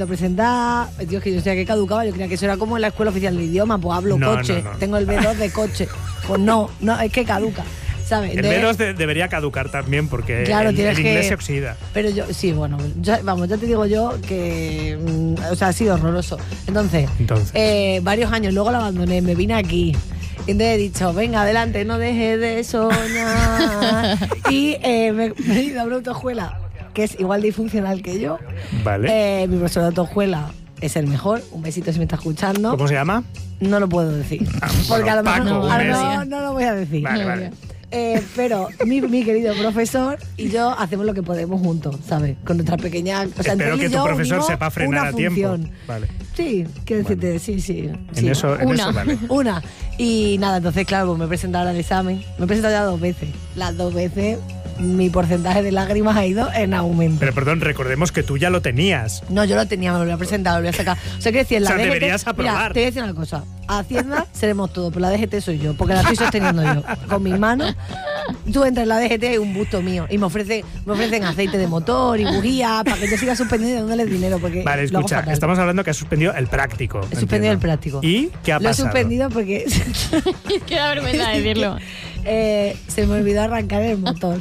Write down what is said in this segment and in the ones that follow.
vuelto a presentar. Tío, es que yo sabía que caducaba. Yo creía que eso era como en la escuela oficial de idioma. Pues hablo coche. No. Tengo el B2 de coche. Pues no, es que caduca. ¿Sabes? El B2 debería caducar también porque claro, el inglés se oxida. Pero yo, sí, bueno, ya te digo yo que ha sido horroroso. Entonces. Varios años, luego lo abandoné, me vine aquí. Entonces he dicho, venga, adelante, no dejes de soñar. Y me he ido a una autoescuela que es igual de disfuncional que yo. Vale. Mi profesor de autoescuela es el mejor. Un besito si me está escuchando. ¿Cómo se llama? No lo puedo decir. Porque a lo mejor no lo voy a decir. Vale. Pero mi querido profesor y yo hacemos lo que podemos juntos, ¿sabes? Con nuestra pequeña... Espero que tu profesor sepa frenar a tiempo. Vale. Sí, quiero decirte, sí. En eso vale. Una. Y nada, entonces, claro, pues me he presentado al examen. Me he presentado ya 2 veces. Las 2 veces mi porcentaje de lágrimas ha ido en aumento. Pero perdón, recordemos que tú ya lo tenías. No, yo lo tenía, me lo voy a presentar, lo voy a sacar. O sea, que decir, la DGT, deberías aprobar. Mira, te voy a decir una cosa. A Hacienda seremos todos, pero la DGT soy yo, porque la estoy sosteniendo yo. Con mis manos. Tú entras en la DGT y hay un busto mío. Y me ofrecen aceite de motor y bujías para que yo siga suspendiendo y dándole dinero. Porque vale, escucha, estamos hablando que has suspendido el práctico. He suspendido el práctico. ¿Y qué ha pasado? Lo he suspendido porque... Queda vergüenza decirlo. Se me olvidó arrancar el motor.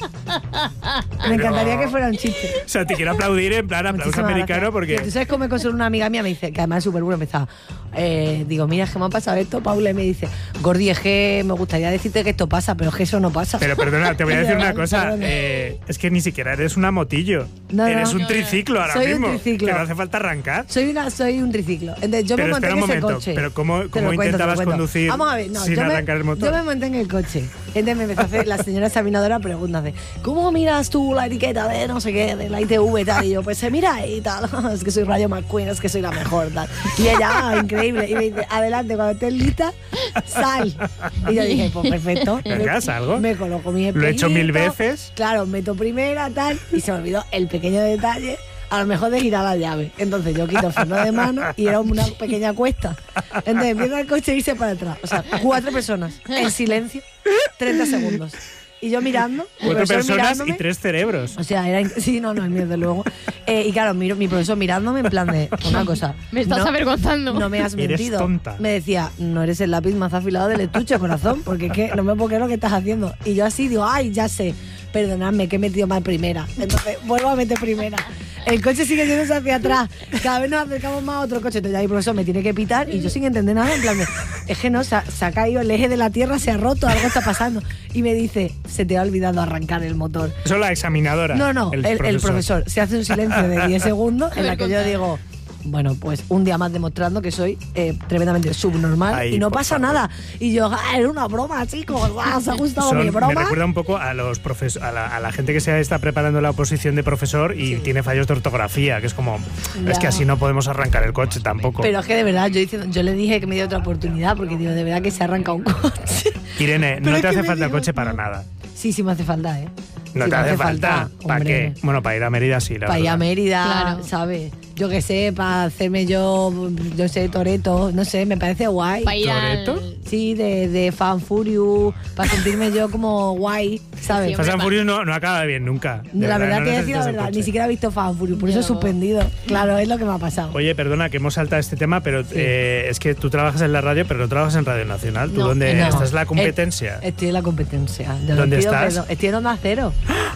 Me encantaría que fuera un chiste. O sea, te quiero aplaudir en plan aplauso americano porque... ¿Tú sabes cómo me consoló una amiga mía? Me dice, que además es súper bueno, empezaba. Digo, mira, es que me ha pasado esto, Paula, y me dice, Gordi, es que me gustaría decirte que esto pasa, pero es que eso no pasa. Pero perdona, te voy a decir una cosa. Es que ni siquiera eres una motillo. Eres un triciclo ahora mismo. Un triciclo. Que no hace falta arrancar. Soy un triciclo. Entonces, yo pero me monté en ese coche. Pero ¿cómo intentabas conducir sin arrancar el motor? Yo me monté en el coche. Entonces me empezó a hacer la señora examinadora preguntas de ¿cómo miras tú la etiqueta de no sé qué, de la ITV y tal? Y yo, pues se mira y tal. Es que soy Rayo McQueen, es que soy la mejor, tal. Y ella, increíble. Y me dice, adelante, cuando estés lista, sal. Y yo dije, pues perfecto. Venga, salgo. Me coloco mi espejito. Lo he hecho 1000 veces. Claro, meto primera, tal. Y se me olvidó el pequeño detalle, a lo mejor de girar la llave. Entonces yo quito el freno de mano y era una pequeña cuesta. Entonces empieza el coche a irse para atrás. O sea, 4 personas en silencio, 30 segundos. Y yo mirando. 4 personas y 3 cerebros. O sea, era... Sí, no, desde luego. Y claro, mi profesor mirándome en plan de... Una cosa. Me estás avergonzando. No me has mentido. Eres tonta. Me decía, no eres el lápiz más afilado del estuche, corazón, porque es que no me puedo creer lo que estás haciendo. Y yo así digo, ay, ya sé. Perdonadme, que he metido mal primera. Entonces, vuelvo a meter primera. El coche sigue yéndose hacia atrás. Cada vez nos acercamos más a otro coche. Entonces ya mi profesor me tiene que pitar y yo sin entender nada. En plan, es que no, se ha caído el eje de la tierra, se ha roto, algo está pasando. Y me dice, se te ha olvidado arrancar el motor. Eso es la examinadora. No, el profesor. Se hace un silencio de 10 segundos en la que yo digo... Bueno, pues un día más demostrando que soy tremendamente subnormal y no pasa nada. Y yo, era una broma, chicos, ¿os ha gustado mi broma? Me recuerda un poco a los a la gente que se está preparando la oposición de profesor y tiene fallos de ortografía, que es como, es que así no podemos arrancar el coche tampoco. Pero es que de verdad, yo le dije que me dio otra oportunidad, porque digo, de verdad que se arranca un coche. Irene, no te hace falta el coche para nada. Sí, me hace falta, ¿eh? No te hace falta. ¿Para qué? Bueno, para ir a Mérida sí, la verdad. Para ir a Mérida, claro. ¿sabes? Yo qué sé, para hacerme yo sé, Toretto, no sé, me parece guay. ¿Toretto? Sí, de Fan Furious, para sentirme yo como guay, ¿sabes? Sí, Fast and Furious no acaba bien nunca. La verdad, te voy a decir la verdad, ni siquiera he visto Fan Furious, por eso he suspendido. Claro, es lo que me ha pasado. Oye, perdona que hemos saltado este tema, pero es que tú trabajas en la radio, pero no trabajas en Radio Nacional. ¿Tú dónde estás en la competencia? Estoy en la competencia. ¿Dónde estás? Perdón. Estoy en Onda Cero.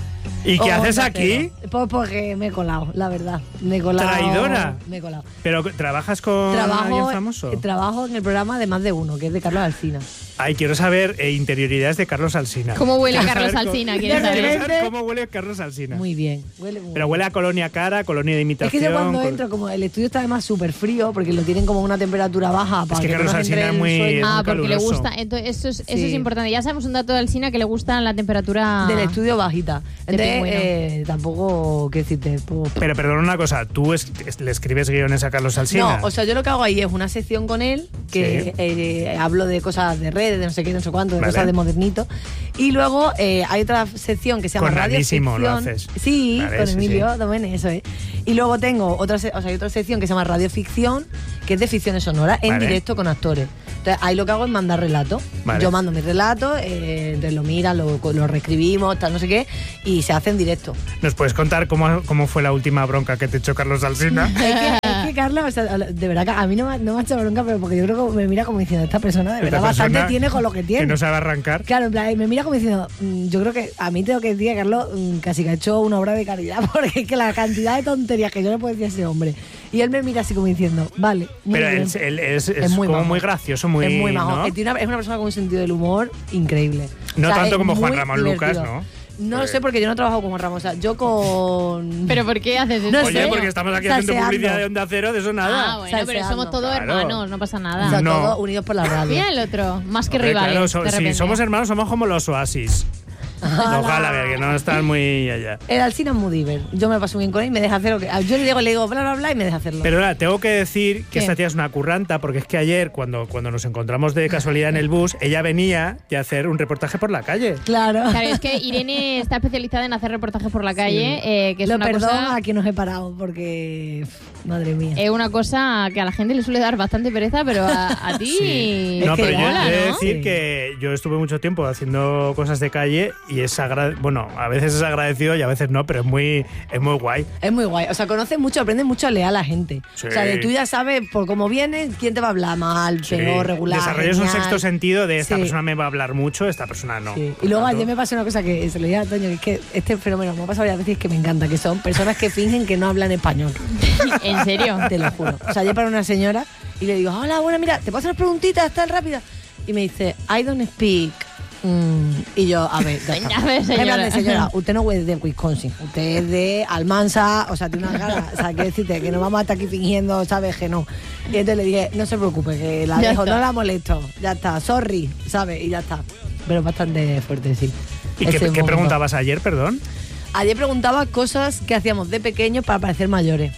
¿Y qué haces aquí? Pues porque me he colado, la verdad. Me he colado. ¿Traidora? Me he colado. ¿Pero trabajas con alguien famoso? Trabajo en el programa de Más de Uno, que es de Carlos Alsina. Ay, quiero saber interioridades de Carlos Alsina. ¿Cómo huele Carlos Alsina? ¿Quieres saber cómo huele Carlos Alsina? Muy bien. Huele muy Pero huele a colonia cara, colonia de imitación. Es que yo cuando entro, como el estudio está además súper frío, porque lo tienen como una temperatura baja para es que Carlos no Alsina es muy porque le gusta. Entonces, eso es importante. Ya sabemos un dato de Alsina que le gusta la temperatura del estudio bajita. Entonces, tampoco, ¿qué decirte? Pero perdona una cosa, ¿tú le escribes guiones a Carlos Alsina? No, o sea, yo lo que hago ahí es una sección con él, que hablo de cosas de redes, de no sé qué, no sé cuánto, de cosas de modernito. Y luego hay otra sección que se llama Radio Ficción. Lo haces. Sí, con Emilio Domene, eso es. Y luego tengo otra sección que se llama Radio Ficción, que es de ficciones sonoras, en directo con actores. Entonces, ahí lo que hago es mandar relatos. Yo mando mis relatos, lo miran, lo reescribimos, tal, no sé qué, y se hace en directo. ¿Nos puedes contar cómo fue la última bronca que te echó Carlos Alsina? Carla, o sea, de verdad que a mí no me ha hecho bronca, pero porque yo creo que me mira como diciendo, esta persona de verdad bastante tiene con lo que tiene. Que no sabe arrancar. Claro, en plan, me mira como diciendo, yo creo que a mí tengo que decir, Carlos, casi que ha hecho una obra de caridad, porque es que la cantidad de tonterías que yo le puedo decir a ese hombre. Y él me mira así como diciendo, vale, muy pero bien. Él es muy como majo. Muy gracioso, muy... Es muy majo. ¿no? Es una persona con un sentido del humor increíble. No o sea, tanto como Juan Ramón Lucas, ¿no? No lo sé porque yo no trabajo con Juan Ramón. O sea, yo con... ¿Pero por qué haces eso? No Oye, sé, porque estamos aquí haciendo publicidad de Onda Cero, de eso nada. Ah, bueno, pero somos todos hermanos, no pasa nada. O sea, no. todos unidos por la radio. Mira el otro, más que rivales. Claro, si somos hermanos, somos como los Oasis. Los Gallagher, que no están muy allá. El Alsina es muy diver. Yo me paso bien con él y me deja hacer lo que... Yo le digo bla, bla, bla y me deja hacerlo. Pero ahora, tengo que decir que esta tía es una curranta, porque es que ayer, cuando nos encontramos de casualidad en el bus, ella venía de hacer un reportaje por la calle. Claro. Claro, es que Irene está especializada en hacer reportajes por la calle, que es una cosa... a quien nos he parado, porque... Madre mía. Es una cosa que a la gente le suele dar bastante pereza, pero a ti... Sí. No, pero yo he de decir que yo estuve mucho tiempo haciendo cosas de calle y es bueno, a veces es agradecido y a veces no, pero es muy guay. Es muy guay. O sea, conoces mucho, aprendes mucho a leer a la gente. Sí. O sea, tú ya sabes por cómo viene, quién te va a hablar mal, peor, regular. Desarrollas un sexto sentido de esta sí. persona me va a hablar mucho, esta persona no. Sí. Y luego ayer me pasó una cosa que se lo dije a Toño, que es que este fenómeno me ha pasado varias veces que me encanta, que son personas que fingen que no hablan español. ¿En serio? Te lo juro. O sea, ayer para una señora y le digo, hola, bueno, mira, te puedo hacer preguntitas tan rápidas. Y me dice, I don't speak. Y yo, a ver, señora, usted no es de Wisconsin, usted es de Almansa, o sea, tiene una cara, o sea, quiero decirte que no vamos a estar aquí fingiendo, ¿sabes? Que no. Y entonces le dije, no se preocupe, que la dejo, no la molesto, ya está, sorry, ¿sabes? Y ya está. Pero bastante fuerte, sí. ¿Y qué preguntabas ayer, perdón? Ayer preguntaba cosas que hacíamos de pequeños para parecer mayores.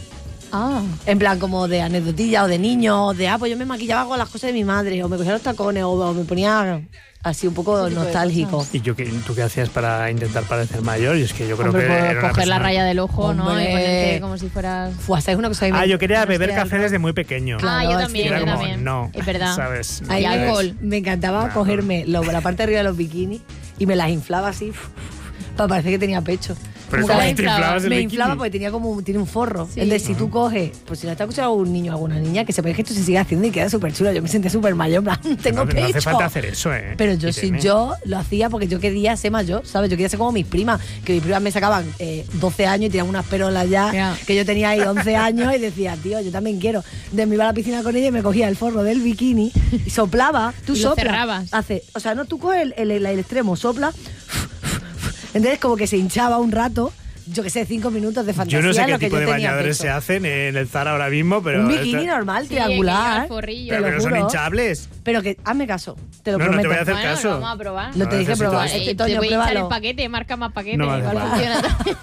Ah. En plan como de anecdotilla o de niño, o de pues yo me maquillaba con las cosas de mi madre, o me cogía los tacones, o me ponía así un poco nostálgico. ¿Y tú qué hacías para intentar parecer mayor? Y es que yo creo que era coger la raya del ojo, hombre, ¿no? Y ponerte como si fueras... ¿sabes una cosa? Yo quería beber café desde muy pequeño. Claro, yo también, yo también. Como, no, es verdad. ¿sabes? Y alcohol. Me encantaba cogerme la parte de arriba de los bikinis y me las inflaba así para parecer que tenía pecho. Pero ¿cómo te inflabas el me bikini? inflaba porque tiene un forro. Sí. Entonces, si tú coges, pues si no está escuchando algún niño o alguna niña, que sepa que esto se sigue haciendo y queda súper chulo. Yo me sentía súper mayor, tengo pecho. No hace falta hacer eso, Pero yo lo hacía porque yo quería ser mayor, ¿sabes? Yo quería ser como mis primas, que mis primas me sacaban 12 años y tiraban unas perolas ya, que yo tenía ahí 11 años y decía, tío, yo también quiero. Entonces me iba a la piscina con ella y me cogía el forro del bikini y soplaba. Tú y soplas. lo cerrabas. O sea, no, tú coges el extremo, sopla. Entonces como que se hinchaba un rato. Yo que sé, 5 minutos de fantasía. Yo no sé qué lo que tipo de tenía bañadores pecho. se hacen en el Zara ahora mismo, pero... Un bikini normal, triangular. Pero no son hinchables. Pero que, hazme caso, te lo No, prometo. no te voy a hacer caso. Vamos a probar. Lo te dije probar. Te voy a echar el paquete, marca más paquete. No, igual vale. funciona.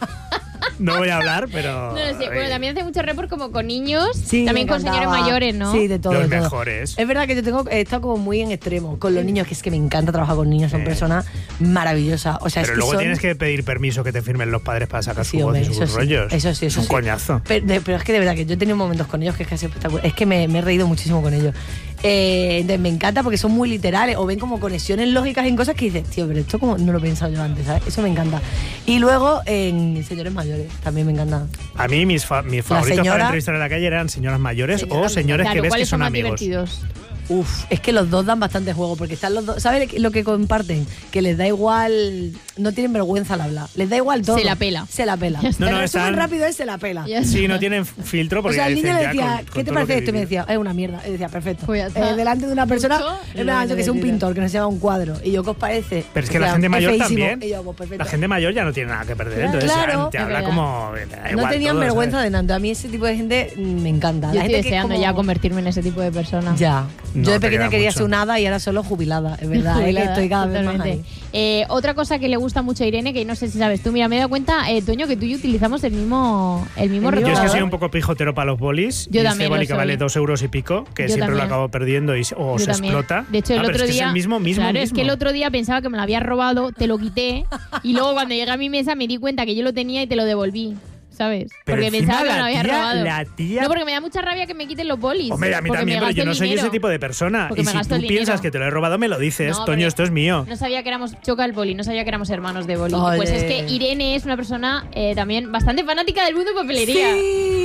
No voy a hablar, pero... No sé, bueno, también hace mucho report como con niños, sí, también con señores mayores, ¿no? Sí, de todo. Los de todo. mejores. Es verdad que he estado como muy en extremo con los niños, que es que me encanta trabajar con niños, son personas maravillosas. O sea, pero es que luego tienes que pedir permiso que te firmen los padres para sacar su voz y sus rollos. Eso sí, es un coñazo. Pero es que de verdad que yo he tenido momentos con ellos que es casi espectacular. Es que me he reído muchísimo con ellos. Entonces me encanta porque son muy literales o ven como conexiones lógicas en cosas que dices, tío, pero esto como no lo he pensado yo antes, ¿sabes? Eso me encanta. Y luego en señores mayores también me encanta. A mí mis favoritos para entrevistar en la calle eran señoras mayores o señores que ves que son amigos. Divertidos? Es que los dos dan bastante juego, porque están los dos, ¿sabes lo que comparten? Que les da igual, no tienen vergüenza al hablar, les da igual todo. Se la pela. No, resumen rápido es se la pela. Sí, no tienen filtro porque o sea, el niño le dicen decía, ¿qué te parece esto? Y me decía, es una mierda. Y decía, perfecto. Pues delante de una persona, yo que sé, un pintor que nos lleva un cuadro. Y yo, ¿qué os parece? Pero es que la gente mayor también. Y yo, pues perfecto. La gente mayor ya no tiene nada que perder, entonces te habla como... No tenían vergüenza de nada. A mí ese tipo de gente me encanta. Yo estoy deseando ya convertirme en ese tipo de persona. Ya. Yo de pequeña quería ser un hada y ahora solo jubilada, es verdad, que estoy cada vez más ahí. Otra cosa que le gusta mucho a Irene, que no sé si sabes tú, mira, me he dado cuenta, Toño, que tú y yo utilizamos el mismo rotador. Yo es que soy un poco pijotero para los bolis. Yo y también este boli que vale 2 euros y pico, que yo siempre también. lo acabo perdiendo o se explota. De hecho, el otro pero día... es que es el mismo. Claro, es que el otro día pensaba que me lo había robado, te lo quité, y luego cuando llegué a mi mesa me di cuenta que yo lo tenía y te lo devolví. ¿Sabes? Pero porque pensaba que me lo la había tía, robado. La tía... No, porque me da mucha rabia que me quiten los bolis. Hombre, a mí también, pero yo no soy ese tipo de persona. Porque y me si gasto tú el piensas dinero. que te lo he robado, me lo dices. No, Toño, esto es mío. No sabía que éramos... Choca el boli, no sabía que éramos hermanos de boli. Oye. Pues es que Irene es una persona también bastante fanática del mundo de papelería. Sí,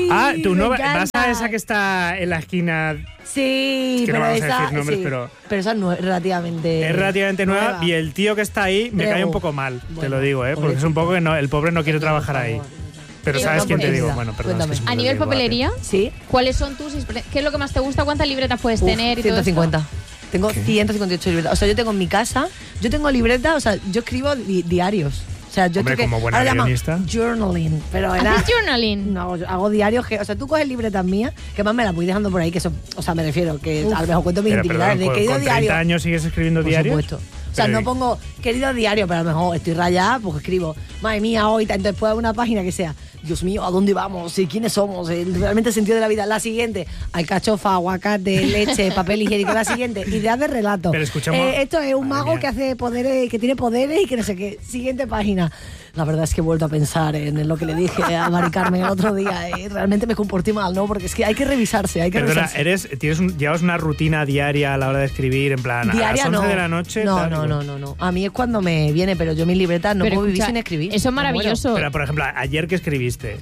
Sí. Ah, tú me no vas encanta. a esa que está en la esquina. Sí, que no pero vamos a esa. decir nombres, sí. pero esa no es relativamente. es relativamente nueva y el tío que está ahí me Brego. cae un poco mal, te Bueno, lo digo, porque es un poco que no, el pobre no quiere Por trabajar favor. ahí. Pero Y ¿sabes otra quién te digo? oportunidad. Bueno, perdón. Cuéntame. Es que A es nivel igual, papelería, Sí. ¿cuáles son tus ¿qué es lo que más te gusta? ¿Cuántas libretas puedes tener y todo esto? 150. Tengo 158 libretas. O sea, yo tengo en mi casa, yo tengo libretas, o sea, yo escribo diarios. O sea, yo Hombre, esto que como buena ahora llaman guionista. journaling, pero era ¿Haces journaling? no, yo hago diarios que, o sea, tú coges libretas mías, que más me las voy dejando por ahí, que eso, o sea, me refiero que a lo mejor cuento mis Pero intimidades, perdón, de querido con 30 diario. años sigues escribiendo Por diarios. supuesto. O sea, Pero no pongo querido diario, pero a lo mejor estoy rayada, pues escribo, madre mía, hoy, entonces puedo una página que sea, Dios mío, ¿a dónde vamos? ¿Y quiénes somos? Realmente el sentido de la vida. La siguiente, alcachofa, aguacate, leche, papel higiénico. La siguiente, ideas de relato. Pero escuchamos- esto es un Madre mago mía. que hace poderes, que tiene poderes y que no sé qué. Siguiente página. La verdad es que he vuelto a pensar en lo que le dije a Mari Carmen el otro día. Realmente me comporté mal, ¿no? Porque es que hay que revisarse, hay que Perdona, revisarse. llevas una rutina diaria a la hora de escribir, en plan, Diaria a las 11 no. de la noche. No, tal, no, igual. no. A mí es cuando me viene, pero yo mis libretas no Pero puedo vivir escucha, sin escribir. Eso es Me muero. maravilloso. Pero, por ejemplo, ayer que escribiste.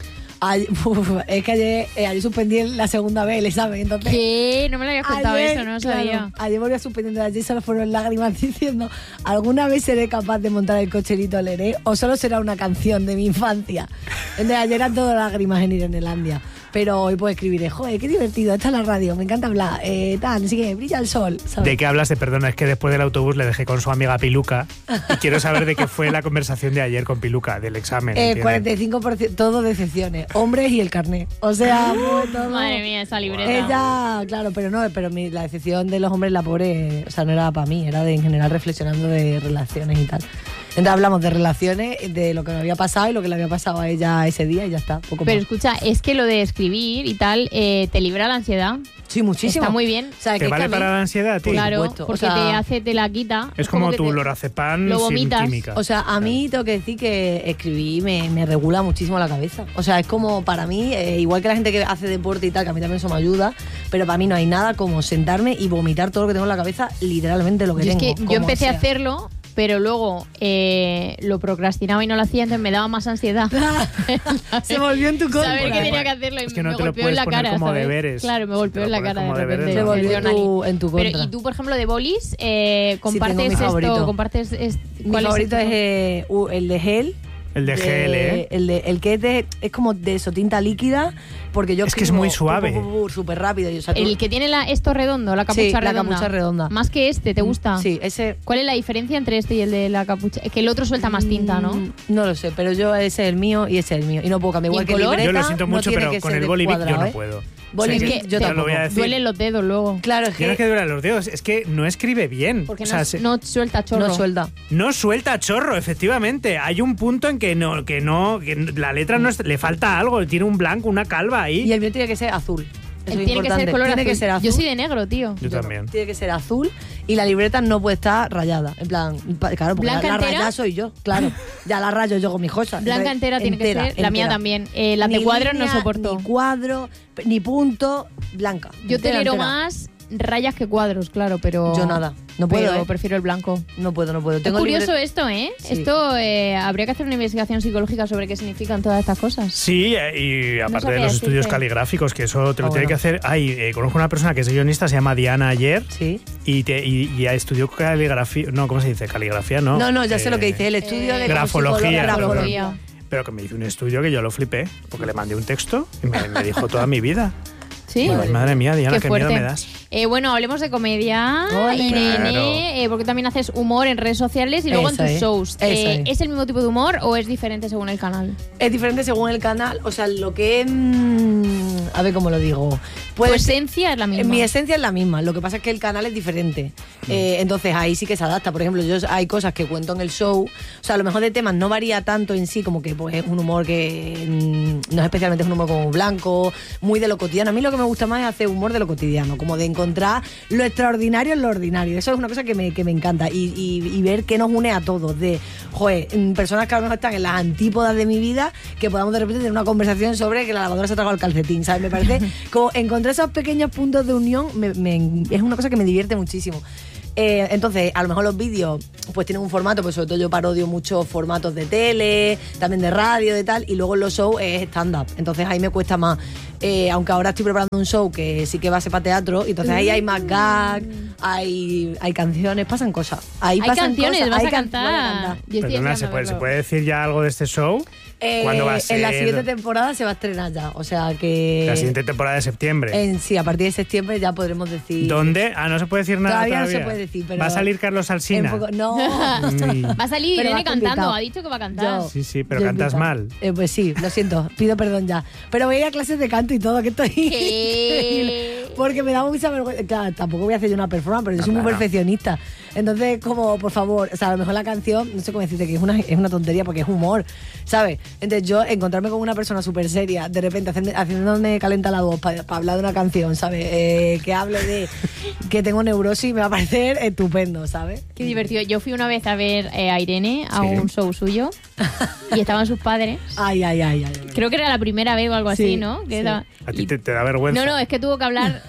Es que ayer suspendí la segunda vez el examen, entonces... ¿Qué? No me lo habías contado eso, no lo claro, sabía. ayer volví a suspender, ayer solo fueron lágrimas diciendo, ¿alguna vez seré capaz de montar el cocherito Leré o solo será una canción de mi infancia? Entonces ayer eran todo lágrimas en Irenelandia. Pero hoy pues escribiré, joder, qué divertido, esta es la radio, me encanta hablar, tal, así que brilla el sol, ¿sabes? ¿De qué hablas? Perdona, es que después del autobús le dejé con su amiga Piluca y quiero saber de qué fue la conversación de ayer con Piluca, del examen. ¿entiendes? 45% todo decepciones, hombres y el carnet. O sea, fue todo... Madre mía, esa libreta. Ella, claro, pero no, la decepción de los hombres, la pobre, o sea, no era para mí, era en general reflexionando de relaciones y tal. Entonces hablamos de relaciones, de lo que me había pasado y lo que le había pasado a ella ese día y ya está, poco Pero más. escucha, es que lo de escribir y tal te libra la ansiedad. Sí, muchísimo. Está muy bien. O sea, ¿Te que es vale que a mí- para la ansiedad, tío? Claro, supuesto, o porque sea, te la quita. Es como que tu te- lorazepam lo sin vomitas. química. O sea, a mí tengo que decir que escribir me regula muchísimo la cabeza. O sea, es como para mí, igual que la gente que hace deporte y tal, que a mí también eso me ayuda, pero para mí no hay nada como sentarme y vomitar todo lo que tengo en la cabeza, literalmente lo que Yo es tengo. que yo como empecé a sea. hacerlo, pero luego lo procrastinaba y no lo hacía, entonces me daba más ansiedad. Se volvió en tu contra. Saber que Porque tenía que hacerlo y es que no me te lo golpeó puedes en la poner cara. como ¿sabes? deberes. Claro, me golpeó Te en lo la pones cara de como deberes, repente. Se ¿no? el volvió journaling. en tu contra. Pero, y tú, por ejemplo, de bolis, tengo compartes mi esto, favorito. compartes... Mi ¿cuál favorito es es el de gel. El de gel, ¿eh? El que es como de eso, tinta líquida, porque yo Es que es escribo muy suave. súper rápido. O sea, tú- El que tiene esto redondo, la capucha Sí, la redonda. capucha redonda. Más que este, ¿te gusta? Sí, ese... ¿Cuál es la diferencia entre este y el de la capucha? Es que el otro suelta más tinta, ¿no? No lo sé, pero yo ese es el mío y ese es el mío. Y no puedo cambiar. ¿Y Igual en que color? libreta, Yo lo siento no mucho, tiene pero que con ser el de Bolivic yo cuadrado, no ¿eh? puedo. Bolivic, O sea, yo te lo tampoco. voy a decir. Duelen los dedos luego. Claro, es Ya no es que que duele los dedos, es que no escribe bien. Porque O sea, no suelta chorro. no suelta. no suelta chorro, efectivamente. Hay un punto en que que la letra no le falta algo, tiene un blanco, una calva ahí. Y el mío tiene que ser azul. Eso es Tiene que importante. ser color Tiene azul. que ser azul. Yo soy de negro, tío. Yo también. Tiene que ser azul y la libreta no puede estar rayada. En plan, claro, porque ¿Blanca la entera? rayada soy yo, claro. Ya la rayo yo con mis cosas. Blanca Entonces, entera tiene que ser. La mía entera. también. Las de Ni cuadros no línea, soporto. Ni cuadro, ni punto, blanca. Yo Entera, tolero entera. más rayas que cuadros, claro, pero... Yo nada. No puedo, pero ¿eh? prefiero el blanco. No puedo. Es curioso esto, ¿eh? Sí. Esto habría que hacer una investigación psicológica sobre qué significan todas estas cosas. Sí, y aparte de sabía los decirte. estudios caligráficos, que eso te lo tiene bueno. que hacer. Conozco una persona que es guionista, se llama Diana Ayer, Sí. y estudió caligrafía. No, ¿cómo se dice? Caligrafía, ¿no? No, ya sé lo que dice. El estudio de grafología, grafología. Pero que me hizo un estudio que yo lo flipé, porque le mandé un texto y me dijo toda mi vida. ¿Sí? Ay, madre mía, Diana, Qué qué miedo fuerte. me das. Bueno, hablemos de comedia. Ole. Irene, porque también haces humor en redes sociales y luego Eso en tus es, shows. eso es. ¿Es el mismo tipo de humor o es diferente según el canal? Es diferente según el canal. O sea, lo que es... a ver cómo lo digo. Tu esencia es la misma. Mi esencia es la misma, lo que pasa es que el canal es diferente. Entonces ahí sí que se adapta. Por ejemplo, hay cosas que cuento en el show, o sea, a lo mejor de temas no varía tanto en sí, como que pues, es un humor que no es especialmente un humor como blanco, muy de lo cotidiano. A mí lo que me gusta más es hacer humor de lo cotidiano, como de encontrar lo extraordinario en lo ordinario. Eso es una cosa que me encanta. Y ver qué nos une a todos, de, joder, personas que a lo mejor están en las antípodas de mi vida, que podamos de repente tener una conversación sobre que la lavadora se ha tragado el calcetín, ¿sabes? Me parece como encontrar esos pequeños puntos de unión es una cosa que me divierte muchísimo. Entonces, a lo mejor los vídeos pues tienen un formato, pues sobre todo yo parodio muchos formatos de tele, también de radio, de tal, y luego en los shows es stand-up. Entonces ahí me cuesta más. Aunque ahora estoy preparando un show que sí que va a ser para teatro, y entonces ahí hay más gag, hay canciones, pasan cosas. Ahí hay pasan canciones, cosas, vas hay a cantar. Yo estoy Perdona, deseando ¿se verlo. puede decir ya algo de este show? ¿Cuándo va a ser? En la siguiente temporada se va a estrenar ya, o sea que... La siguiente temporada de septiembre. Sí, a partir de septiembre ya podremos decir... ¿Dónde? No se puede decir nada Todavía todavía. no se puede decir, pero... ¿Va a salir Carlos Alsina? No. Uy. Va a salir Pero Irene vas cantando, invitado. ha dicho que va a cantar. Yo- Sí, pero yo cantas invitado. mal. Pues sí, lo siento, pido perdón ya. Pero voy a ir a clases de canto y todo, que estoy... ¿Qué? Porque me da mucha vergüenza. Claro, tampoco voy a hacer yo una performance, pero yo soy muy claro. perfeccionista. Entonces, como, por favor, o sea, a lo mejor la canción, no sé cómo decirte, que es una tontería porque es humor, ¿sabes? Entonces yo encontrarme con una persona súper seria, de repente haciéndome calentar la voz para hablar de una canción, ¿sabes? Que hable de que tengo neurosis, me va a parecer estupendo, ¿sabes? Qué divertido. Yo fui una vez a ver a Irene a Sí. un show suyo y estaban sus padres. Ay. Creo que era la primera vez o algo Sí, así, ¿no? Que sí. estaba- ¿A ti y- te da vergüenza? No, es que tuvo que hablar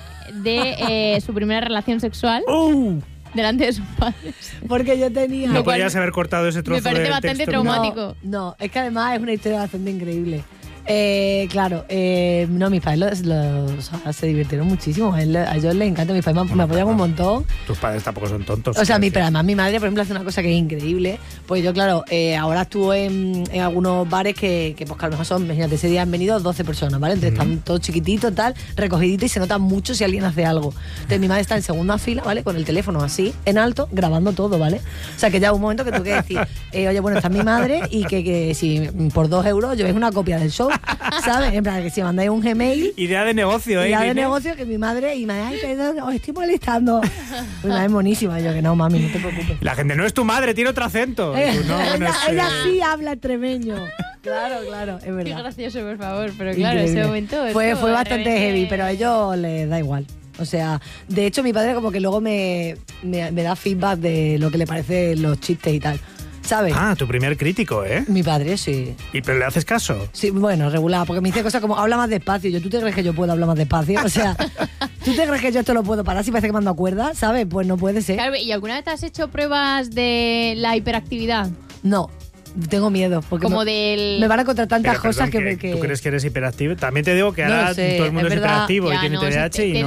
de su primera relación sexual delante de sus padres. Porque yo tenía... No Lo cual podías haber cortado ese trozo me parece del bastante texto. traumático. No, es que además es una historia bastante increíble. Claro, no, mis padres o sea, se divirtieron muchísimo. A ellos les encanta, mis padres me apoyan un montón. Tus padres tampoco son tontos. O sea, quiero pero decir. además mi madre, por ejemplo, hace una cosa que es increíble. Pues yo, claro, ahora actúo en algunos bares que pues que a lo mejor son, imagínate, ese día han venido 12 personas, ¿vale? Entonces están todos chiquititos, tal, recogiditos y se nota mucho si alguien hace algo. Entonces mi madre está en segunda fila, ¿vale? Con el teléfono así, en alto, grabando todo, ¿vale? O sea, que ya un momento que tú que decir, oye, bueno, está mi madre y que si por 2 euros llevéis una copia del show, ¿sabes? En plan, que si mandáis un Gmail... Idea de negocio, ¿eh? Ya de Irene? negocio que mi madre y me dice, ay, perdón, os estoy molestando. Mi madre es monísima. Y yo que no, mami, no te preocupes. La gente, no es tu madre, tiene otro acento. Y tú, no, bueno, ella es, sí habla extremeño. Claro, es Qué verdad. gracioso, por favor. Pero claro, Increíble. ese momento... Fue esto bastante realmente- heavy, pero a ellos les da igual. O sea, de hecho mi padre como que luego me da feedback de lo que le parece los chistes y tal. ¿Sabes? tu primer crítico, ¿eh? Mi padre, sí. ¿Pero le haces caso? Sí, bueno, regular, porque me dice cosas como habla más despacio. ¿Tú te crees que yo puedo hablar más despacio? O sea, ¿tú te crees que yo esto lo puedo parar si parece que me ando a cuerda? ¿Sabes? Pues no puede ser. Claro, ¿y alguna vez te has hecho pruebas de la hiperactividad? No, tengo miedo. Porque Como me, del... me van a contar tantas Pero, cosas perdón, que... ¿tú crees que eres hiperactivo? También te digo que No ahora lo sé, todo el mundo es es verdad. hiperactivo y Ya, tiene no, TDAH y no...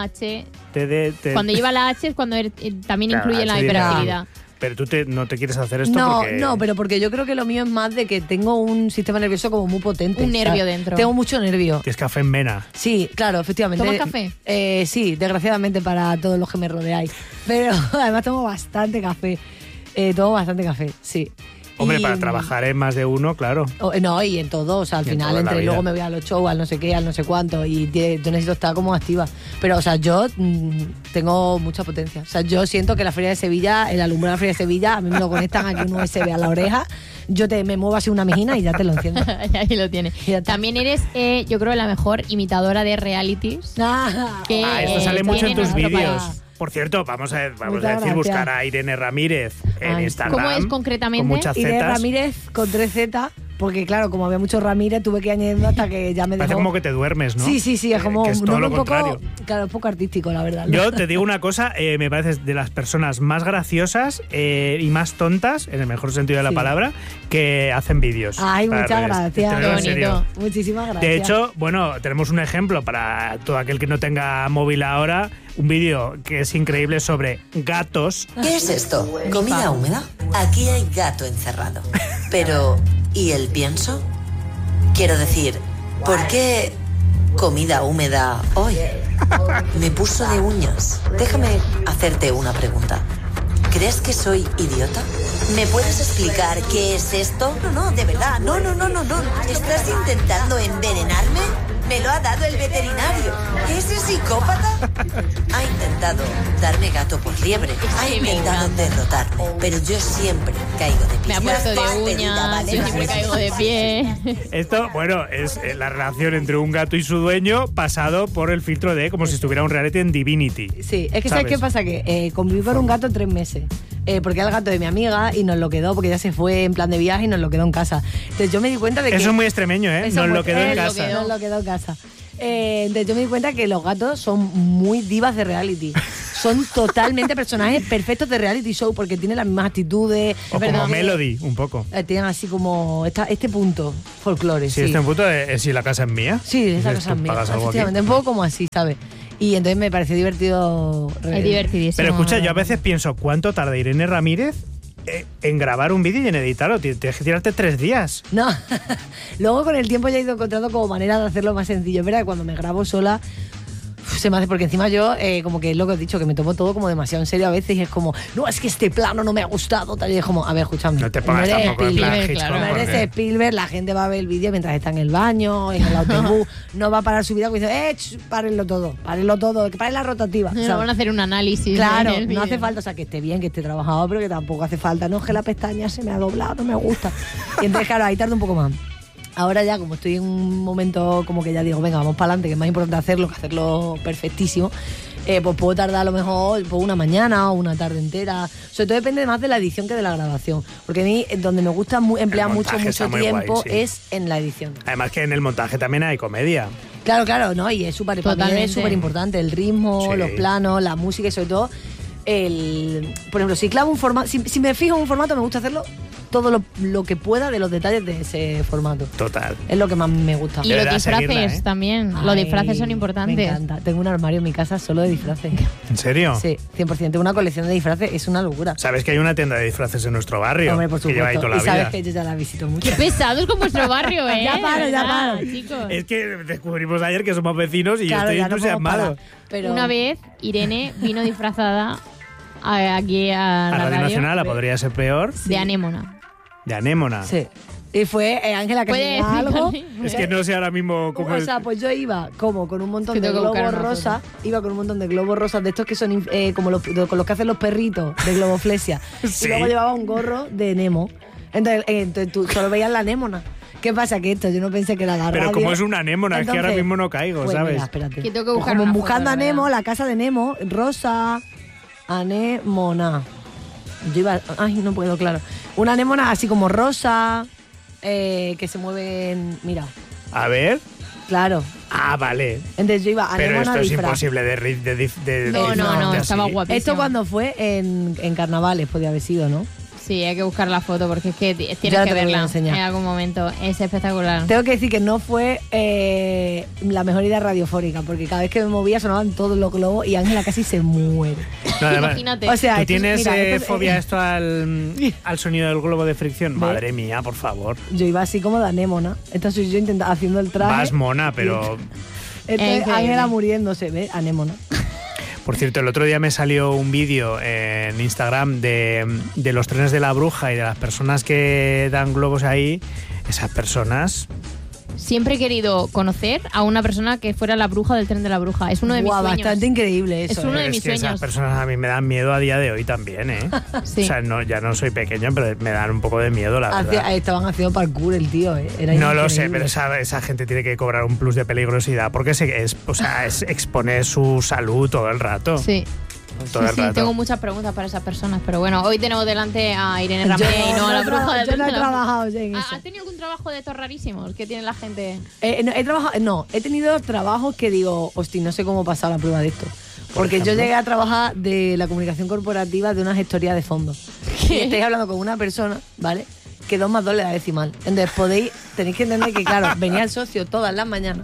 TDAH. Cuando lleva la H es cuando también Claro, incluye la H hiperactividad. Pero tú no te quieres hacer esto No, porque... no, pero porque yo creo que lo mío es más de que tengo un sistema nervioso como muy potente. Un nervio ¿sabes? dentro. Tengo mucho nervio. Tienes café en vena. Sí, claro, efectivamente. ¿Tomas café? Sí, desgraciadamente para todos los que me rodeáis. Pero además tomo bastante café. Tomo bastante café, sí. Hombre, Y- para trabajar en más de uno, claro. No, y en todo, o sea, al Y en final, toda la entre vida. luego me voy a los shows, al no sé qué, al no sé cuánto, y yo necesito estar como activa. Pero, o sea, yo tengo mucha potencia. O sea, yo siento que la Feria de Sevilla, el alumbrado de la Feria de Sevilla, a mí me lo conectan aquí un USB a la oreja, me muevo así una mejina y ya te lo enciendo. Ahí lo tienes. Ya está. También eres, yo creo, la mejor imitadora de realities. Que, Esto sale mucho en tienen tus otro vídeos. país. Por cierto, vamos a Muchas decir, gracias. buscar a Irene Ramírez en Ay, Instagram. ¿Cómo es concretamente? Con muchas Irene zetas. Ramírez con 3 Z, porque claro, como había muchos Ramírez, tuve que ir añadiendo hasta que ya me Parece dejó. como que te duermes, ¿no? Sí, es como que es un todo nombre lo un poco, contrario. claro, un poco artístico, la verdad. Yo te digo una cosa, me pareces de las personas más graciosas y más tontas, en el mejor sentido de la Sí. palabra, que hacen vídeos. Ay, para muchas redes. gracias. Te lo digo en Qué serio. bonito. Muchísimas gracias. De hecho, bueno, tenemos un ejemplo para todo aquel que no tenga móvil ahora, un vídeo que es increíble sobre gatos. ¿Qué es esto? ¿Comida húmeda? Aquí hay gato encerrado. Pero, ¿y el pienso? Quiero decir, ¿por qué comida húmeda hoy? Me puso de uñas. Déjame hacerte una pregunta. ¿Crees que soy idiota? ¿Me puedes explicar qué es esto? No, de verdad. No. ¿Estás intentando envenenarme? Me lo ha dado el veterinario. ¿Ese psicópata? Ha intentado darme gato por liebre. Ha Sí, me intentado encanta. derrotarme. Pero yo siempre caigo de pie. Me ha puesto La de pedida, uñas, ¿vale? yo siempre caigo de pie. Esto, bueno, es la relación entre un gato y su dueño pasado por el filtro de como si estuviera un reality en Divinity. Sí, es que ¿sabes qué pasa? Que conviví con un gato 3 meses. Porque era el gato de mi amiga y nos lo quedó, porque ya se fue en plan de viaje y nos lo quedó en casa. Entonces yo me di cuenta de que... Eso es muy extremeño, ¿eh? Eso Nos fue- lo quedó en él casa. Nos lo quedó en casa. Entonces yo me di cuenta que los gatos son muy divas de reality. son totalmente personajes perfectos de reality show porque tienen las mismas actitudes. O como Melody, un poco. Tienen así como este punto folclore. Sí, este punto es si la casa es mía. Sí, esa Dices, casa es ¿tú mía. pagas algo aquí? Efectivamente, un poco como así, ¿sabes? Y entonces me pareció divertido. Es divertidísimo. Pero escucha, yo a veces pienso, ¿cuánto tarda Irene Ramírez en grabar un vídeo y en editarlo? Tienes que tirarte 3 días. No, luego con el tiempo ya he ido encontrando como manera de hacerlo más sencillo. Es verdad que cuando me grabo sola se me hace, porque encima yo, como que es lo que he dicho, que me tomo todo como demasiado en serio a veces y es como, no, es que este plano no me ha gustado, tal, y es como, a ver, escúchame. No te pongas eres tampoco en plan Spielberg, Hitchcock, no eres porque- Spielberg, la gente va a ver el vídeo mientras está en el baño, en el autobús, no va a parar su vida y dice, párenlo todo, que paren la rotativa. No, ¿sabes? van a hacer un análisis. Claro, en el no vídeo. hace falta, o sea, que esté bien, que esté trabajado, pero que tampoco hace falta. No, es que la pestaña se me ha doblado, no me gusta. Y entonces, claro, ahí tarda un poco más. Ahora ya, como estoy en un momento como que ya digo, venga, vamos para adelante, que es más importante hacerlo que hacerlo perfectísimo, pues puedo tardar a lo mejor una mañana o una tarde entera. Sobre todo depende más de la edición que de la grabación. Porque a mí, donde me gusta emplear El mucho montaje está muy tiempo guay, sí. es en la edición. Además que en el montaje también hay comedia. Claro, ¿no? Y es súper, para mí Totalmente. es súper importante el ritmo, Sí. los planos, la música y sobre todo por ejemplo, si clavo un formato, si me fijo en un formato, me gusta hacerlo todo lo que pueda de los detalles de ese formato. Total. Es lo que más me gusta. Y De los verdad, disfraces seguirla, ¿eh? también. Los Ay, disfraces son Me importantes. encanta. Tengo un armario en mi casa solo de disfraces. ¿En serio? Sí, 100%. Tengo una colección de disfraces, es una locura. ¿Sabes que hay una tienda de disfraces en nuestro barrio? Hombre, por que lleva ahí supuesto. toda la Y sabes vida. que yo ya la visito mucho. Qué pesados con vuestro barrio, ¿eh? Ya paro, ya ¿Verdad, paro. chicos? Es que descubrimos ayer que somos vecinos y Claro, yo estoy ya no podemos entusiasmado. parar. Pero Una vez Irene vino disfrazada aquí a A la Radio radio Nacional podría ser peor. de anémona. De anémona. Sí. Y fue Ángela que ¿Puede me da algo. explicarme? Es que no sé ahora mismo cómo O sea, pues yo iba como con un montón Es que de tengo que buscar globos una rosas. Iba con un montón de globos rosas de estos que son como con los que hacen los perritos de globoflesia. Sí. Y luego llevaba un gorro de Nemo. Entonces tú solo veías la anémona. ¿Qué pasa? Que esto yo no pensé que era la Pero radio. como es una anémona, es que ahora Entonces, mismo no caigo, pues ¿sabes? mira, espérate. Que tengo que Pues buscar como una foto, buscando a de Nemo, verdad. la casa de Nemo, rosa, anémona. Yo iba... Ay, no puedo, claro. Una anémona así como rosa, que se mueven... Mira, A ver. claro. Ah, vale. Entonces yo iba Pero anémona esto es disfraz. imposible de No, disfrazarte estaba así. guapísimo. Esto cuando fue en carnavales podía haber sido, ¿no? Sí, hay que buscar la foto porque es que tienes Ya que te la voy a verla enseñar. en algún momento. Es espectacular. Tengo que decir que no fue la mejor idea radiofónica, porque cada vez que me movía sonaban todos los globos y Ángela casi se muere. No, además, Imagínate. O sea, ¿tú esto es- tienes mira, esto es- fobia esto al sonido del globo de fricción? ¿Ve? Madre mía, por favor. Yo iba así como de anémona. Entonces yo intentaba haciendo el traje. Vas mona, pero... Entonces Increíble. Ángela muriéndose, ¿ves? Anémona. Por cierto, el otro día me salió un vídeo en Instagram de los trenes de la bruja y de las personas que dan globos ahí. Esas personas... Siempre he querido conocer a una persona que fuera la bruja del tren de la bruja. Es uno de mis Guau, sueños. bastante increíble eso. Es uno ¿eh? de Es mis que esas sueños. personas a mí me dan miedo a día de hoy también, ¿eh? Sí. O sea, no, ya no soy pequeño, pero me dan un poco de miedo, la verdad. Estaban haciendo parkour el tío, ¿eh? Era No lo sé, increíble. pero esa gente tiene que cobrar un plus de peligrosidad porque expone su salud todo el rato. Sí. Todo el Sí, rato. tengo muchas preguntas para esas personas, pero bueno, hoy tenemos delante a Irene Ramírez y no a la bruja del Yo no he tren de la bruja. trabajado en eso. ¿Has tenido algún trabajo de estos rarísimos que tiene la gente? He tenido trabajos que digo, hostia, no sé cómo pasar la prueba de esto. Porque yo ejemplo? llegué a trabajar de la comunicación corporativa de una gestoría de fondos. Y estáis hablando con una persona, ¿vale? Que 2 más 2 le da decimal. Entonces tenéis que entender que, claro, venía el socio todas las mañanas.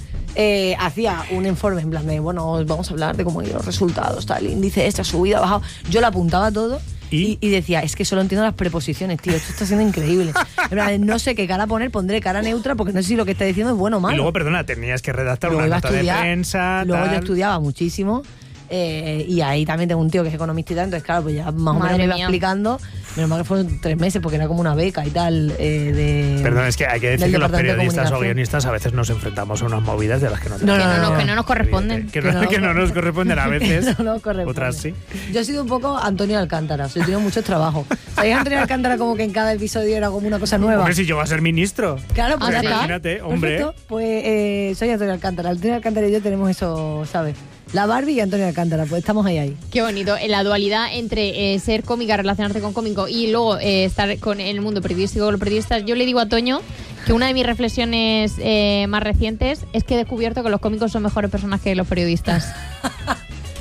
Hacía un informe en plan de, bueno, os vamos a hablar de cómo han ido los resultados, tal, índice este ha subido, ha bajado. Yo lo apuntaba todo ¿Y? y decía, es que solo entiendo las preposiciones, tío, esto está siendo increíble. En plan, no sé qué cara poner, pondré cara neutra porque no sé si lo que está diciendo es bueno o malo. Y luego, perdona, tenías que redactar Luego una iba a nota de estudiar, prensa. luego yo tal. estudiaba muchísimo. Y ahí también tengo un tío que es economista y tal, entonces claro, pues ya más o menos Madre me iba mía. explicando. Menos mal que fueron 3 meses porque era como una beca y tal. Perdón, es que hay que decir del que los Departamento de periodistas o Comunicación. guionistas a veces nos enfrentamos a unas movidas de las que no No, tenemos. Que no nos corresponden. Que no nos corresponden a veces. No corresponde. Otras sí. Yo he sido un poco Antonio Alcántara, he tenido muchos trabajos. ¿Sabéis Antonio Alcántara como que en cada episodio era como una cosa nueva? Hombre, si yo voy a ser ministro. Claro, pues Ah, ya sí. está. Imagínate, hombre. Perfecto. Pues soy Antonio Alcántara. Antonio Alcántara y yo tenemos eso, ¿sabes? La Barbie y Antonio Alcántara, pues estamos ahí. Qué bonito. La dualidad entre ser cómica, relacionarte con cómico y luego estar con el mundo periodístico con los periodistas. Yo le digo a Toño que una de mis reflexiones más recientes es que he descubierto que los cómicos son mejores personas que los periodistas.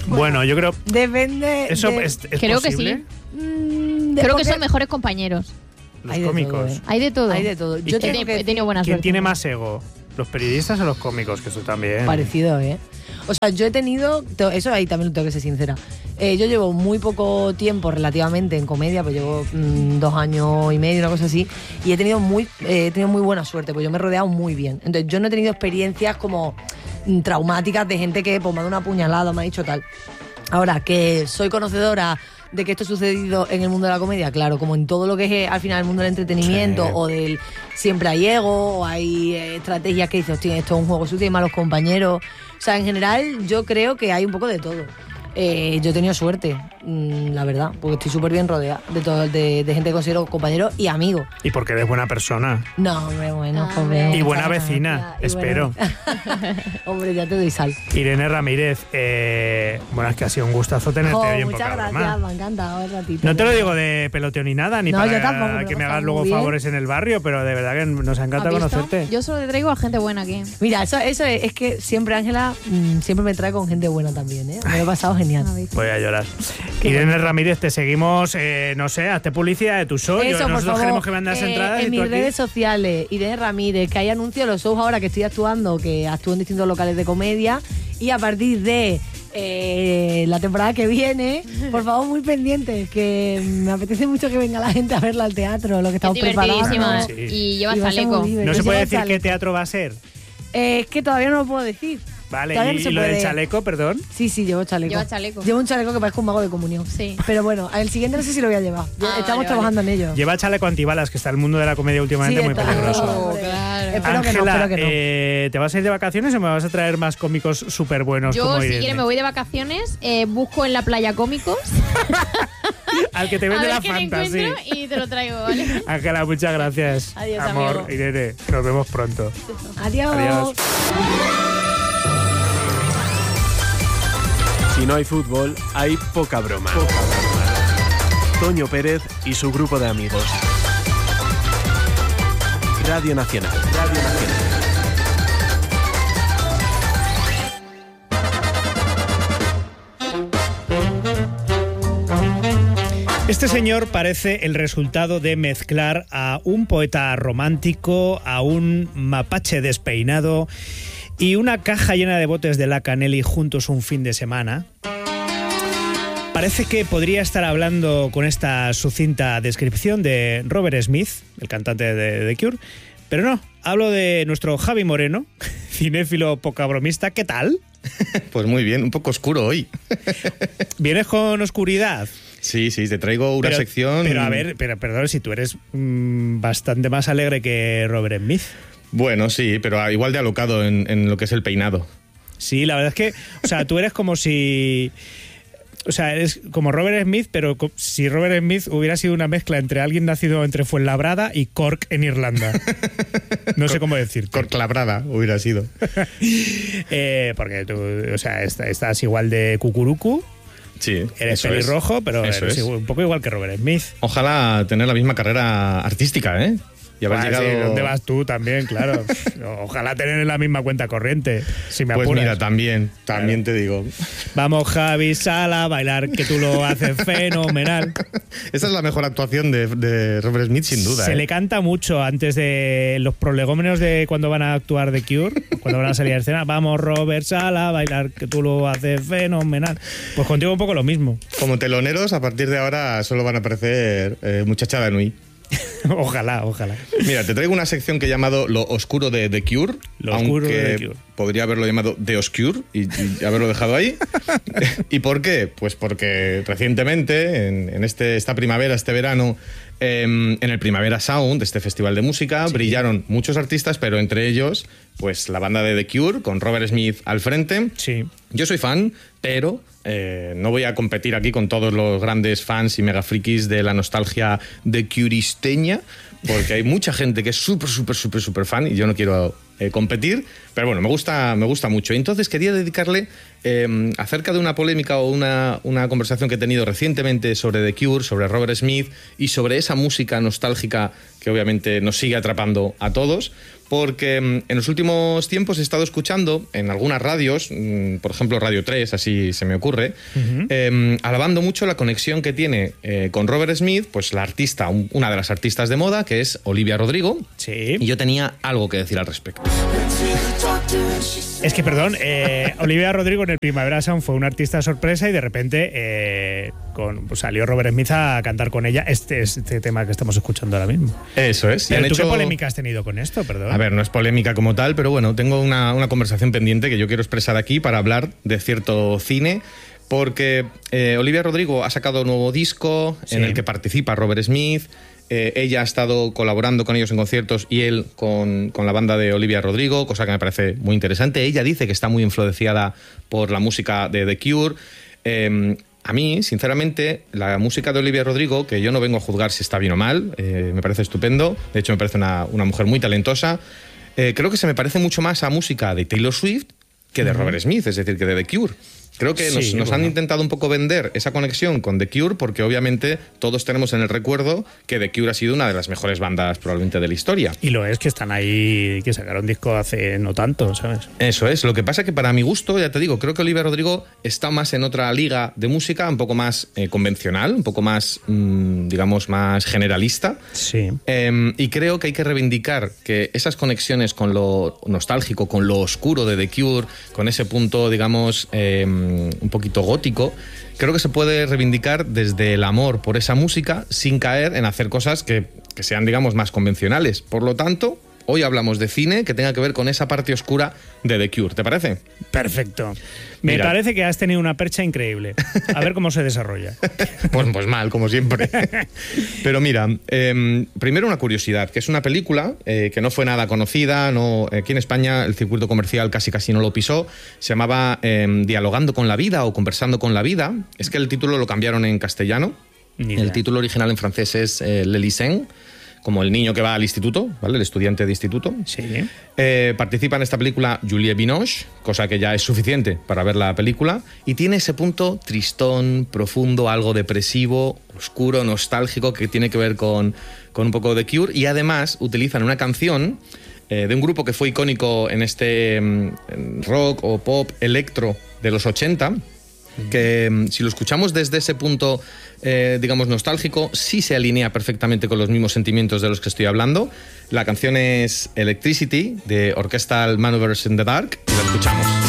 Bueno, yo creo... Depende. ¿Eso de- es Creo que posible? Creo que son mejores compañeros. Los Hay de cómicos. todo, ¿eh? Hay de todo. Hay de todo. ¿Y Yo quién- tengo que He tenido buena ¿Quién suerte. tiene más ego? ¿Los periodistas o los cómicos? Que eso también. Parecido, ¿eh? O sea, yo he tenido... Eso ahí también lo tengo que ser sincera. Yo llevo muy poco tiempo relativamente en comedia, pues llevo 2 años y medio, una cosa así, y he tenido muy buena suerte, pues yo me he rodeado muy bien. Entonces yo no he tenido experiencias como traumáticas de gente que pues, me ha dado una puñalada, me ha dicho tal. Ahora, que soy conocedora de que esto ha sucedido en el mundo de la comedia, claro, como en todo lo que es al final el mundo del entretenimiento Sí. o del siempre hay ego o hay estrategias que dices, hostia, esto es un juego sucio y malos compañeros. O sea, en general yo creo que hay un poco de todo. Yo he tenido suerte, la verdad, porque estoy súper bien rodeada de gente que considero compañeros y amigos. Y porque eres buena persona. No, hombre, bueno, Ah, joven. Y buena muchas vecina, gracias. Y espero. Hombre, ya te doy sal. Irene Ramírez, bueno, es que ha sido un gustazo tenerte Jo, hoy en muchas Poca gracias, Broma. me ha encantado el ratito. No te lo digo de peloteo ni nada, ni No, yo para tampoco, me que me pasa hagas muy luego bien. favores en el barrio, pero de verdad que nos encanta ¿Has visto? conocerte. Yo solo te traigo a gente buena aquí. Mira, eso es que siempre Ángela siempre me trae con gente buena también, ¿eh? Me lo he pasado genial. Voy a llorar. Irene Ramírez, te seguimos, no sé, hazte publicidad de tu show. Eso, por Nosotros favor, queremos que vendas entradas en y tú mis aquí. redes sociales, Irene Ramírez, que hay anuncios de los shows ahora que estoy actuando, que actúo en distintos locales de comedia, y a partir de la temporada que viene, por favor, muy pendientes, que me apetece mucho que venga la gente a verla al teatro, lo que Es estamos divertidísima. preparando. Sí. Y lleva Y va a ser chaleco. muy No se Yo puede llevo decir qué chaleco. teatro va a ser. Es que todavía no lo puedo decir. Vale, Todavía no y se lo del puede. chaleco, perdón. Sí, llevo chaleco. Lleva chaleco. Llevo un chaleco que parece un mago de comunión. Sí. Pero bueno, el siguiente no sé si lo voy a llevar. Estamos vale, trabajando en ello. Lleva chaleco antibalas, que está el mundo de la comedia últimamente muy está- peligroso. hombre. Claro. Espero que no, Ángela, espero que no. ¿te vas a ir de vacaciones o me vas a traer más cómicos súper buenos Yo, como si Irene? quieres, me voy de vacaciones, busco en la playa cómicos. Al que te a vende ver la qué me fantasy. encuentro y te lo traigo, ¿vale? Ángela, muchas gracias. Adiós, amor, amigo. Irene, nos vemos pronto. Adiós. Adiós. Si no hay fútbol, hay poca broma. Toño Pérez y su grupo de amigos. Radio Nacional. Radio Nacional. Este señor parece el resultado de mezclar a un poeta romántico, a un mapache despeinado y una caja llena de botes de la Canelli juntos un fin de semana. Parece que podría estar hablando con esta sucinta descripción de Robert Smith, el cantante de The Cure, pero no, hablo de nuestro Javi Moreno, cinéfilo poca bromista. ¿Qué tal? Pues muy bien, un poco oscuro hoy. ¿Vienes con oscuridad? Sí, te traigo una sección... Pero a ver, perdón, si tú eres bastante más alegre que Robert Smith. Bueno, sí, pero igual de alocado en lo que es el peinado. Sí, la verdad es que, o sea, tú eres como si... O sea, eres como Robert Smith, pero si Robert Smith hubiera sido una mezcla entre alguien nacido entre Fuenlabrada y Cork en Irlanda. No sé cómo decirte. Cork Labrada hubiera sido. Porque tú, o sea, estás igual de cucurucu, Sí, eres eso pelirrojo, es. pero Eso eres es. un poco igual que Robert Smith. Ojalá tener la misma carrera artística, ¿eh? Y haber Ah, sí, llegado... ¿dónde vas tú también? Claro. Ojalá tener la misma cuenta corriente, si me Pues apuras. mira, también Claro. te digo. Vamos, Javi, sal a bailar, que tú lo haces fenomenal. Esa es la mejor actuación de Robert Smith, sin duda. Se le canta mucho antes de los prolegómenos de cuando van a actuar The Cure, cuando van a salir a escena. Vamos, Robert, sal a bailar, que tú lo haces fenomenal. Pues contigo un poco lo mismo. Como teloneros, a partir de ahora solo van a aparecer Muchachada Nui. Ojalá. Mira, te traigo una sección que he llamado Lo Oscuro de The Cure. Lo Oscuro aunque de The Cure. podría haberlo llamado The Oscure y haberlo dejado ahí. ¿Y por qué? Pues porque recientemente, en esta primavera, este verano, en el Primavera Sound, este festival de música, brillaron muchos artistas, pero entre ellos, pues la banda de The Cure, con Robert Smith al frente. Sí. Yo soy fan, pero no voy a competir aquí con todos los grandes fans y mega frikis de la nostalgia de Curisteña, porque hay mucha gente que es súper fan y yo no quiero competir, pero bueno, me gusta mucho. Y entonces quería dedicarle acerca de una polémica o una conversación que he tenido recientemente sobre The Cure, sobre Robert Smith y sobre esa música nostálgica que obviamente nos sigue atrapando a todos, porque en los últimos tiempos he estado escuchando en algunas radios, por ejemplo Radio 3, así se me ocurre, alabando mucho la conexión que tiene con Robert Smith, pues la artista, una de las artistas de moda, que es Olivia Rodrigo. Sí. Y yo tenía algo que decir al respecto. Es que, perdón, Olivia Rodrigo en el Primavera Sound fue una artista sorpresa y de repente salió Robert Smith a cantar con ella este tema que estamos escuchando ahora mismo. Eso es. Pero ¿tú qué polémica has tenido con esto? Perdón. A ver, no es polémica como tal, pero bueno, tengo una conversación pendiente que yo quiero expresar aquí para hablar de cierto cine. Porque Olivia Rodrigo ha sacado un nuevo disco en el que participa Robert Smith. Ella ha estado colaborando con ellos en conciertos y él con la banda de Olivia Rodrigo, cosa que me parece muy interesante. Ella dice que está muy influenciada por la música de The Cure. A mí, sinceramente, la música de Olivia Rodrigo, que yo no vengo a juzgar si está bien o mal, me parece estupendo. De hecho, me parece una mujer muy talentosa. Creo que se me parece mucho más a música de Taylor Swift que de Robert Smith, es decir, que de The Cure. Creo que nos han intentado un poco vender esa conexión con The Cure porque obviamente todos tenemos en el recuerdo que The Cure ha sido una de las mejores bandas probablemente de la historia. Y lo es, que están ahí, que sacaron disco hace no tanto, ¿sabes? Eso es. Lo que pasa es que para mi gusto, ya te digo, creo que Olivia Rodrigo está más en otra liga de música, un poco más convencional, un poco más, digamos, más generalista. Sí. Y creo que hay que reivindicar que esas conexiones con lo nostálgico, con lo oscuro de The Cure, con ese punto, digamos, un poquito gótico, creo que se puede reivindicar desde el amor por esa música sin caer en hacer cosas que sean, digamos, más convencionales. Por lo tanto, hoy hablamos de cine que tenga que ver con esa parte oscura de The Cure. ¿Te parece? Perfecto. Me Mira. parece que has tenido una percha increíble. A ver cómo se desarrolla. Pues mal, como siempre. Pero mira, primero una curiosidad, que es una película que no fue nada conocida, aquí en España el circuito comercial casi no lo pisó, se llamaba Dialogando con la vida o Conversando con la vida. Es que el título lo cambiaron en castellano. El título original en francés es Le Lycéen, como el niño que va al instituto, ¿vale? El estudiante de instituto. Sí. Participa en esta película Juliette Binoche, cosa que ya es suficiente para ver la película, y tiene ese punto tristón, profundo, algo depresivo, oscuro, nostálgico, que tiene que ver con un poco de Cure, y además utilizan una canción de un grupo que fue icónico en este rock o pop electro de los 80, que si lo escuchamos desde ese punto, digamos, nostálgico, sí se alinea perfectamente con los mismos sentimientos de los que estoy hablando. La canción es Electricity, de Orchestral Maneuvers in the Dark, y la escuchamos.